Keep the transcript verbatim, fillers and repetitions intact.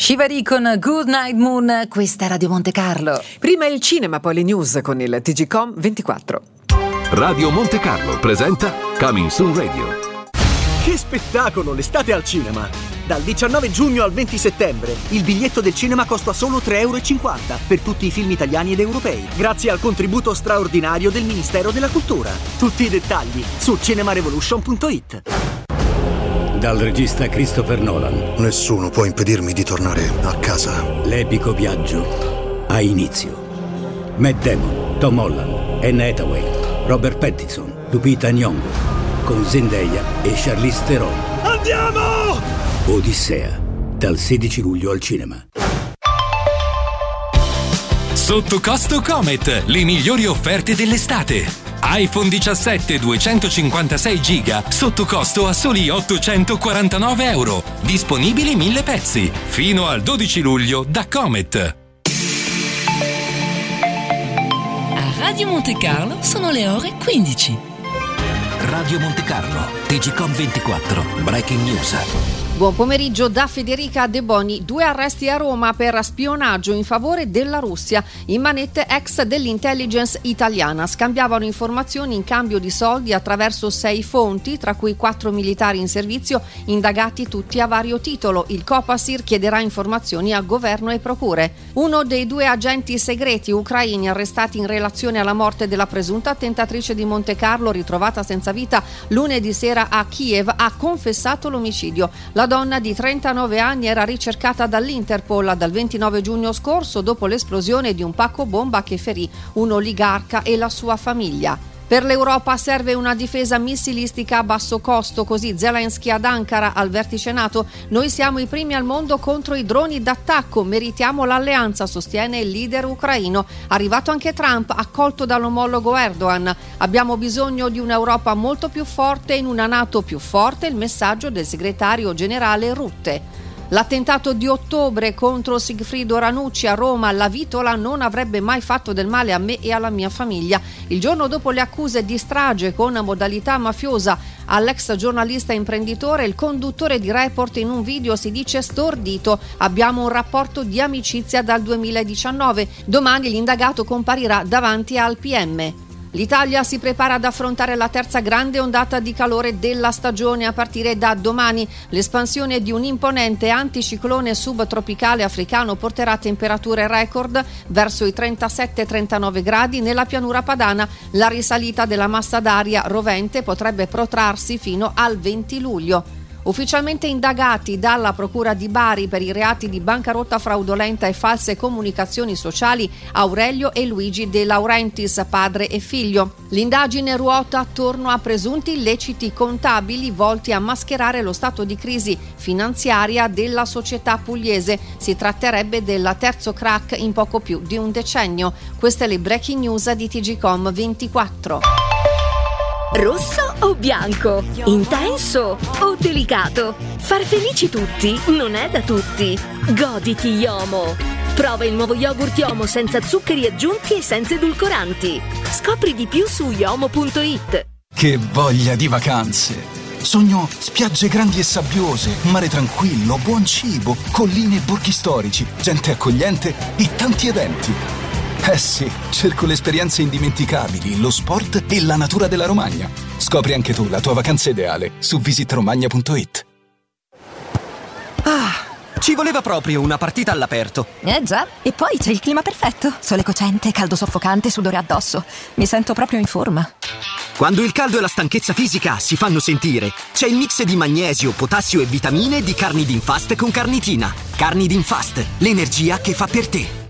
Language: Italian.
Shivari con Good Night Moon, questa è Radio Monte Carlo. Prima il cinema, poi le news con il T G Com ventiquattro. Radio Monte Carlo presenta Coming Soon Radio. Che spettacolo l'estate al cinema! Dal diciannove giugno al venti settembre il biglietto del cinema costa solo tre euro e cinquanta per tutti i film italiani ed europei, grazie al contributo straordinario del Ministero della Cultura. Tutti i dettagli su cinemarevolution punto it. Dal regista Christopher Nolan. Nessuno può impedirmi di tornare a casa. L'epico viaggio ha inizio. Matt Damon, Tom Holland, Anne Hathaway, Robert Pattinson, Lupita Nyong'o, con Zendaya e Charlize Theron. Andiamo! Odissea, dal sedici luglio al cinema. Sotto costo Comet, le migliori offerte dell'estate. iPhone diciassette duecentocinquantasei giga sotto costo a soli ottocentoquarantanove euro. Disponibili mille pezzi. Fino al dodici luglio da Comet. A Radio Monte Carlo sono le ore quindici. Radio Monte Carlo, T G Com ventiquattro, Breaking News. Buon pomeriggio da Federica De Boni. Due arresti a Roma per spionaggio in favore della Russia. In manette ex dell'intelligence italiana. Scambiavano informazioni in cambio di soldi attraverso sei fonti, tra cui quattro militari in servizio, indagati tutti a vario titolo. Il Copasir chiederà informazioni a governo e procure. Uno dei due agenti segreti ucraini arrestati in relazione alla morte della presunta attentatrice di Monte Carlo, ritrovata senza vita lunedì sera a Kiev, ha confessato l'omicidio. La donna di trentanove anni era ricercata dall'Interpol dal ventinove giugno scorso dopo l'esplosione di un pacco bomba che ferì un oligarca e la sua famiglia. Per l'Europa serve una difesa missilistica a basso costo, così Zelensky ad Ankara al vertice NATO. Noi siamo i primi al mondo contro i droni d'attacco, meritiamo l'alleanza, sostiene il leader ucraino. Arrivato anche Trump, accolto dall'omologo Erdogan. Abbiamo bisogno di un'Europa molto più forte in una NATO più forte, il messaggio del segretario generale Rutte. L'attentato di ottobre contro Sigfrido Ranucci a Roma, la vitola non avrebbe mai fatto del male a me e alla mia famiglia. Il giorno dopo le accuse di strage con modalità mafiosa all'ex giornalista imprenditore, il conduttore di Report in un video si dice stordito. Abbiamo un rapporto di amicizia dal duemiladiciannove. Domani l'indagato comparirà davanti al P M. L'Italia si prepara ad affrontare la terza grande ondata di calore della stagione a partire da domani. L'espansione di un imponente anticiclone subtropicale africano porterà temperature record verso i trentasette trentanove gradi nella pianura padana. La risalita della massa d'aria rovente potrebbe protrarsi fino al venti luglio. Ufficialmente indagati dalla Procura di Bari per i reati di bancarotta fraudolenta e false comunicazioni sociali Aurelio e Luigi De Laurentiis, padre e figlio. L'indagine ruota attorno a presunti illeciti contabili volti a mascherare lo stato di crisi finanziaria della società pugliese. Si tratterebbe del terzo crack in poco più di un decennio. Queste le breaking news di T G Com ventiquattro. Rosso o bianco? Intenso o delicato? Far felici tutti non è da tutti. Goditi Yomo. Prova il nuovo yogurt Yomo senza zuccheri aggiunti e senza edulcoranti. Scopri di più su yomo punto it. Che voglia di vacanze! Sogno spiagge grandi e sabbiose, mare tranquillo, buon cibo, colline e borghi storici, gente accogliente e tanti eventi. Eh sì, cerco le esperienze indimenticabili, lo sport e la natura della Romagna. Scopri anche tu la tua vacanza ideale su visit romagna punto it. Ah, ci voleva proprio una partita all'aperto. Eh già, e poi c'è il clima perfetto. Sole cocente, caldo soffocante, sudore addosso. Mi sento proprio in forma. Quando il caldo e la stanchezza fisica si fanno sentire, c'è il mix di magnesio, potassio e vitamine di Carnidin Fast con carnitina. Carnidin Fast, l'energia che fa per te.